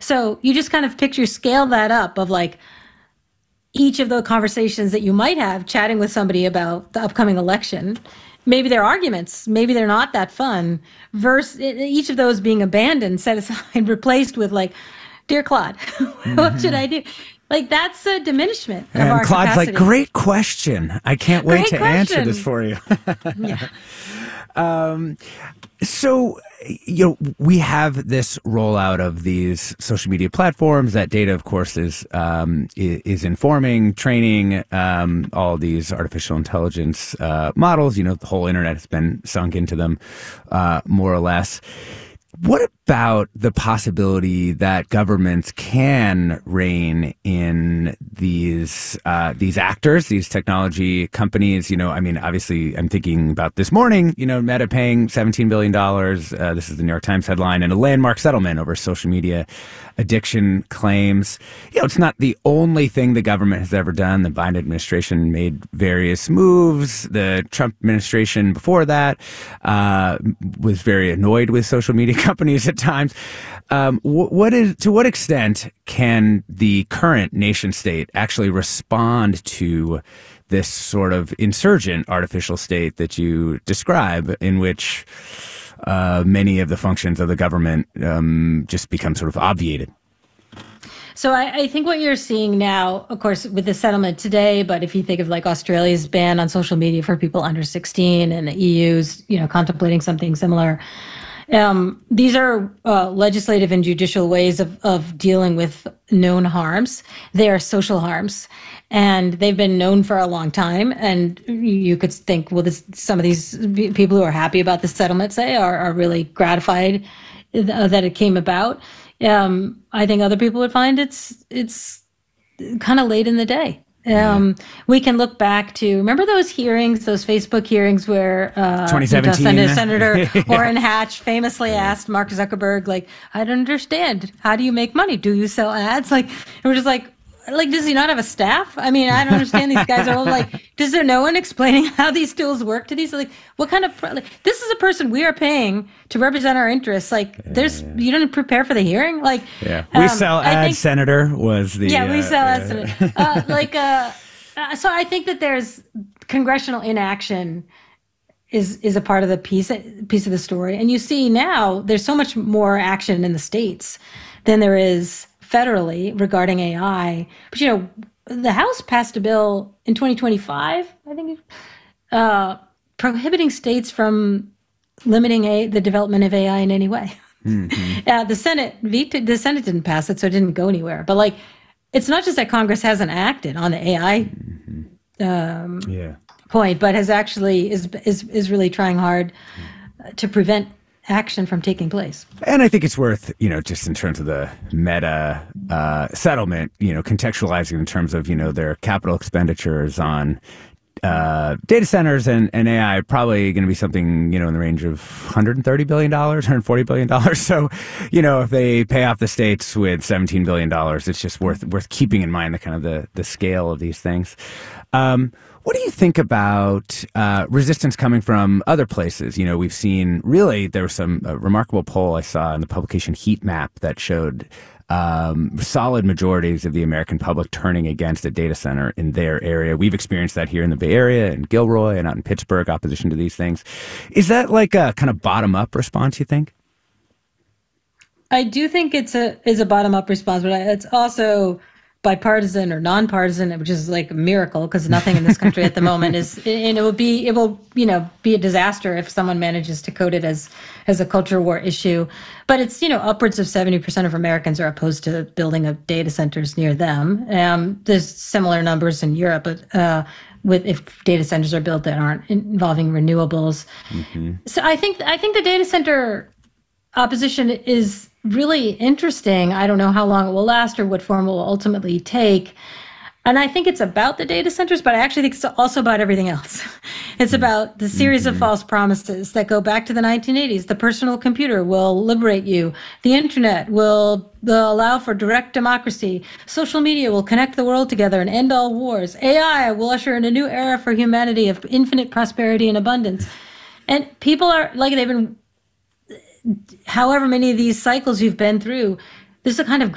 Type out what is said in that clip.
So you just kind of scale that up of like each of the conversations that you might have chatting with somebody about the upcoming election. Maybe they're arguments, maybe they're not that fun, versus each of those being abandoned, set aside, replaced with like, dear Claude, what should I do? Like, that's a diminishment of And our Claude's capacity. like, great question. I can't wait to answer this for you. Yeah. So, we have this rollout of these social media platforms. That data, of course, is informing, training all these artificial intelligence models. The whole internet has been sunk into them, more or less. What about the possibility that governments can rein in these actors, these technology companies? Obviously, I'm thinking about this morning. Meta paying $17 billion. This is the New York Times headline, and a landmark settlement over social media addiction claims. It's not the only thing the government has ever done. The Biden administration made various moves. The Trump administration before that was very annoyed with social media companies at times. To what extent can the current nation state actually respond to this sort of insurgent artificial state that you describe, in which many of the functions of the government just become sort of obviated? So I think what you're seeing now, of course, with the settlement today, but if you think of like Australia's ban on social media for people under 16 and the EU's, contemplating something similar, these are legislative and judicial ways of dealing with known harms. They are social harms, and they've been known for a long time. And you could think, well, some of these people who are happy about the settlement, say, are really gratified that it came about. I think other people would find it's kind of late in the day. We can look back to, remember those hearings, those Facebook hearings where 2017 Senator Orrin Hatch famously asked Mark Zuckerberg, like, I don't understand. How do you make money? Do you sell ads? Like, and we're just like, does he not have a staff? I mean, I don't understand. These guys are all like, does there no one explaining how these tools work to these? Like, what kind of, this is a person we are paying to represent our interests. Like, you don't prepare for the hearing? Like, we sell ads, Senator, was the. We sell ads, Senator. So I think that there's congressional inaction is a part of the piece of the story. And you see now there's so much more action in the states than there is federally regarding AI. But, the House passed a bill in 2025, I think, prohibiting states from limiting the development of AI in any way. Mm-hmm. The Senate didn't pass it, so it didn't go anywhere. But it's not just that Congress hasn't acted on the AI point, but has actually is really trying hard to prevent action from taking place. And I think it's worth, just in terms of the Meta settlement, contextualizing in terms of, their capital expenditures on data centers and AI, probably going to be something, in the range of $130 billion, $140 billion. So, if they pay off the states with $17 billion, it's just worth keeping in mind the kind of the scale of these things. What do you think about resistance coming from other places? We've seen, really, there was some remarkable poll I saw in the publication Heat Map that showed solid majorities of the American public turning against a data center in their area. We've experienced that here in the Bay Area, in Gilroy, and out in Pittsburgh, opposition to these things. Is that like a kind of bottom-up response, you think? I do think it's a bottom-up response, but it's also bipartisan or nonpartisan, which is like a miracle because nothing in this country at the moment is, and it will be a disaster if someone manages to code it as a culture war issue. But it's, upwards of 70% of Americans are opposed to building of data centers near them. There's similar numbers in Europe, but if data centers are built that aren't involving renewables. Mm-hmm. So I think the data center opposition is really interesting. I don't know how long it will last or what form it will ultimately take. And I think it's about the data centers, but I actually think it's also about everything else. It's about the series of false promises that go back to the 1980s. The personal computer will liberate you. The internet will allow for direct democracy. Social media will connect the world together and end all wars. AI will usher in a new era for humanity of infinite prosperity and abundance. And people are they've been, however many of these cycles you've been through, there's a kind of